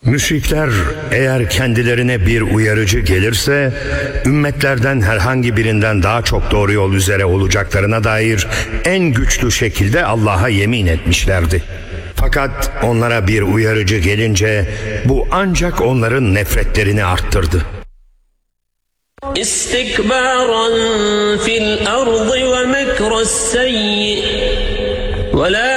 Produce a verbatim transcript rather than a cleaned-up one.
Müşrikler eğer kendilerine bir uyarıcı gelirse ümmetlerden herhangi birinden daha çok doğru yol üzere olacaklarına dair en güçlü şekilde Allah'a yemin etmişlerdi. Fakat onlara bir uyarıcı gelince bu ancak onların nefretlerini arttırdı. İstikbaran fil ardı ve mekras seyyi ve la